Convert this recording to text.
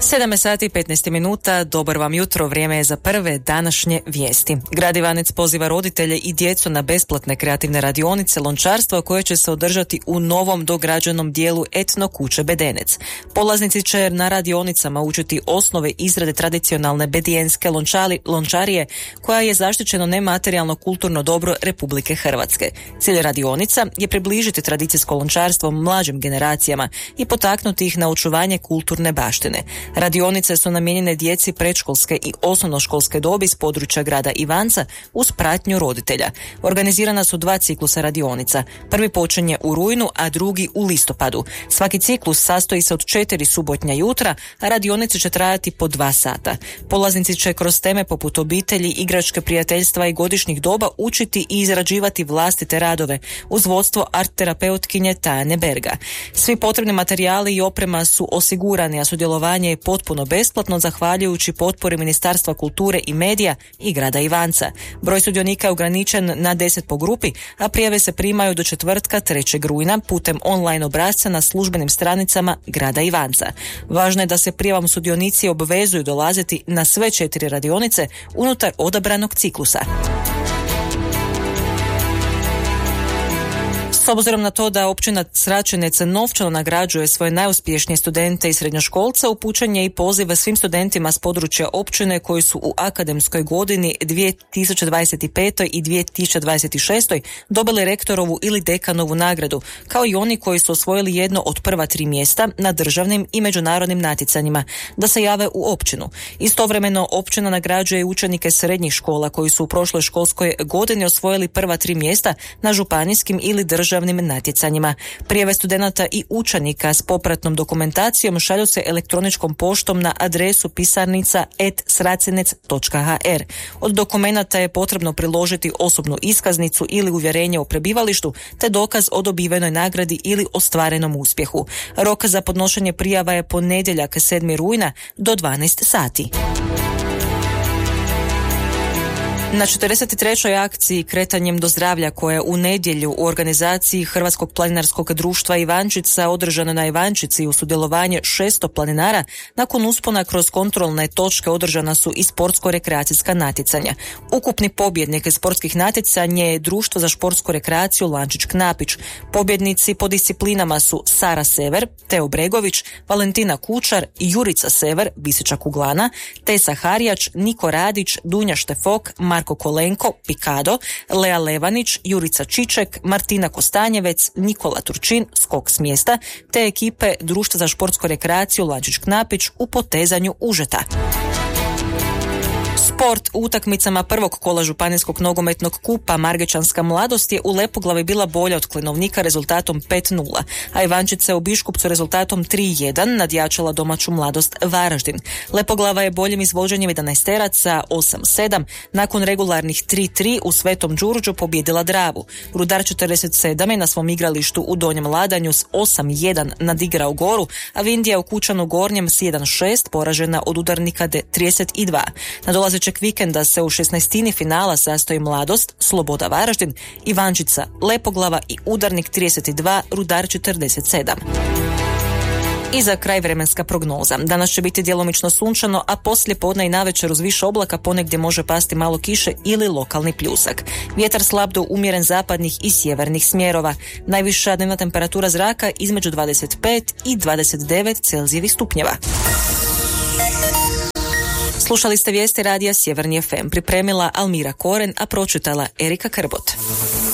7 sati i 15 minuta, dobar vam jutro, vrijeme je za prve današnje vijesti. Grad Ivanec poziva roditelje i djecu na besplatne kreativne radionice lončarstva koje će se održati u novom dograđenom dijelu etno kuće Bedenec. Polaznici će na radionicama učiti osnove izrade tradicionalne bedijenske lončarije koja je zaštićeno nematerijalno kulturno dobro Republike Hrvatske. Cilj radionica je približiti tradicijsko lončarstvo mlađim generacijama i potaknuti ih na očuvanje kulturne baštine. Radionice su namijenjene djeci predškolske i osnovnoškolske dobi s područja grada Ivanca uz pratnju roditelja. Organizirana su 2 ciklusa radionica. Prvi počinje u rujnu, a drugi u listopadu. Svaki ciklus sastoji se od 4 subotnja jutra, a radionice će trajati po 2 sata. Polaznici će kroz teme poput obitelji, igračke, prijateljstva i godišnjih doba učiti i izrađivati vlastite radove uz vodstvo art terapeutkinje Tane Berga. Svi potrebni materijali i oprema su osigurani, a sudjelovanje je potpuno besplatno zahvaljujući potpori Ministarstva kulture i medija i grada Ivanca. Broj sudionika je ograničen na 10 po grupi, a prijave se primaju do četvrtka 3. rujna putem online obrasca na službenim stranicama grada Ivanca. Važno je da se prijavom sudionici obvezuju dolaziti na sve 4 radionice unutar odabranog ciklusa. S obzirom na to da općina Sračinec novčano nagrađuje svoje najuspješnije studente i srednjoškolca, upućen je i poziv svim studentima s područja općine koji su u akademskoj godini 2025. i 2026. dobili rektorovu ili dekanovu nagradu, kao i oni koji su osvojili jedno od prva 3 mjesta na državnim i međunarodnim natjecanjima, da se jave u općinu. Istovremeno općina nagrađuje učenike srednjih škola koji su u prošloj školskoj godini osvojili prva 3 mjesta na županijskim ili državnim natjecanjima. Prijave studenata i učenika s popratnom dokumentacijom šalju se elektroničkom poštom na adresu pisarnica@sracinec.hr. Od dokumenata je potrebno priložiti osobnu iskaznicu ili uvjerenje o prebivalištu te dokaz o dobivenoj nagradi ili ostvarenom uspjehu. Rok za podnošenje prijava je ponedjeljak 7. rujna do 12 sati. Na 43. akciji Kretanjem do zdravlja koja je u nedjelju u organizaciji Hrvatskog planinarskog društva Ivančica održana na Ivančici u sudjelovanje 600 planinara, nakon uspona kroz kontrolne točke održana su i sportsko-rekreacijska natjecanja. Ukupni pobjednik sportskih natjecanja je Društvo za športsku rekreaciju Lančić-Knapić. Pobjednici po disciplinama su Sara Sever, Teo Bregović, Valentina Kučar, Jurica Sever, Visića Kuglana, Tesa Harijač, Niko Radić, Dunja Štefok, Marko Kolenko, Pikado, Lea Levanić, Jurica Čiček, Martina Kostanjevec, Nikola Turčin, skok s mjesta, te ekipe Društva za športsku rekreaciju Lančić-Knapić u potezanju užeta. Sport u utakmicama prvog kola županijskog nogometnog kupa Margečanska mladost je u Lepoglavi bila bolja od Klinovnika rezultatom 5:0, a Ivančica je u Biškupcu rezultatom 3:1 nadjačala domaću Mladost Varaždin. Lepoglava je boljim izvođenjem 11-teraca 8:7 nakon regularnih 3:3 u Svetom Đurđu pobijedila Dravu. Rudar 47 je na svom igralištu u Donjem Ladanju s 8:1 nadigrao Goru, a Vindija u Kučanu Gornjem s 1:6 poražena od udarnika D32. Na dolazećeg vikenda se u 16. finala sastoji Mladost, Sloboda Varaždin, Ivančica, Lepoglava i udarnik 32, Rudar 47. I za kraj vremenska prognoza. Danas će biti djelomično sunčano, a poslije podne i navečer uz više oblaka ponegdje može pasti malo kiše ili lokalni pljusak. Vjetar slab do umjeren zapadnih i sjevernih smjerova. Najviša dnevna temperatura zraka između 25 i 29 Celzijevih stupnjeva. Slušali ste vijesti radija Sjeverni FM. Pripremila Almira Koren, a pročitala Erika Krbot.